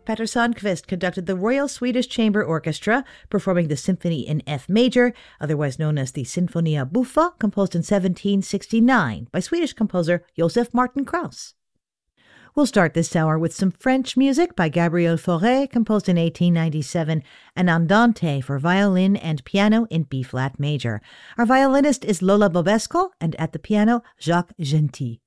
Petter Sundqvist conducted the Royal Swedish Chamber Orchestra, performing the Symphony in F major, otherwise known as the Sinfonia Buffa, composed in 1769 by Swedish composer Joseph Martin Krauss. We'll start this hour with some French music by Gabriel Fauré, composed in 1897, an andante for violin and piano in B-flat major. Our violinist is Lola Bobesco, and at the piano, Jacques Gentil.